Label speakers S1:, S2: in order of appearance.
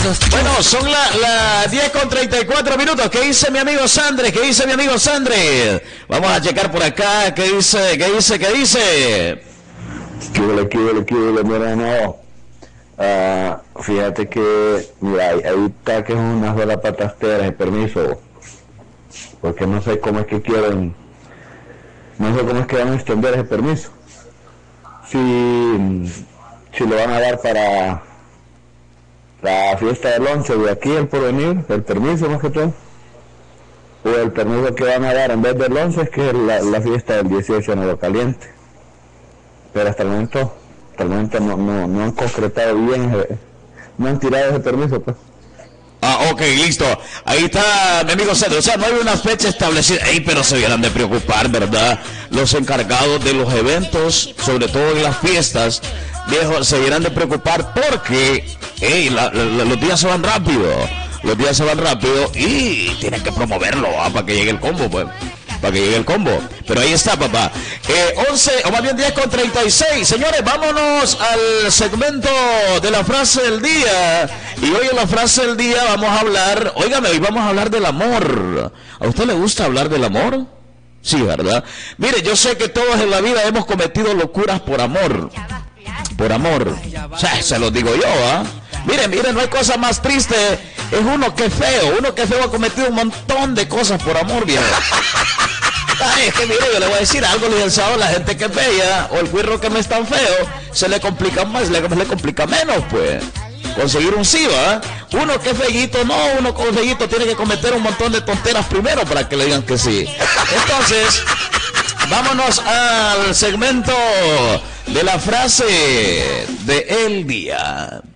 S1: Bueno, son las 10:34. ¿Qué dice mi amigo Sandre? Vamos a checar por acá. ¿Qué dice?
S2: ¿Qué huele, mi hermano? Fíjate que, mira, ahí está que es una sola patastera de permiso. Porque no sé cómo es que van a extender ese permiso. Si lo van a dar para la fiesta del 11 de aquí, el porvenir, el permiso más que todo, o el permiso que van a dar en vez del 11 es que es la fiesta del 18 en Agua Caliente. Pero hasta el momento no han concretado bien, no han tirado ese permiso, pues.
S1: Ok, listo. Ahí está mi amigo Sandro. O sea, no hay una fecha establecida. Pero se debieran de preocupar, ¿verdad? Los encargados de los eventos, sobre todo en las fiestas, viejo, se debieran de preocupar porque los días se van rápido. Y tienen que promoverlo, para que llegue el combo, pues. Pero ahí está, papá. 11, o más bien 10:36. Señores, vámonos al segmento de la frase del día. Y hoy en la frase del día vamos a hablar, hoy vamos a hablar del amor. ¿A usted le gusta hablar del amor? Sí, ¿verdad? Mire, yo sé que todos en la vida hemos cometido locuras por amor. O sea, se lo digo yo, ¿ah? Miren, no hay cosa más triste. Es uno que es feo ha cometido un montón de cosas por amor, viejo. Ay, es que mire, yo le voy a decir algo, licenciado, la gente que es bella, o el cuirro que no es tan feo, se le complica más, le complica menos, pues. Conseguir un sí, ¿va? Uno que es feíto, uno con feíto tiene que cometer un montón de tonteras primero para que le digan que sí. Entonces, vámonos al segmento de la frase del día.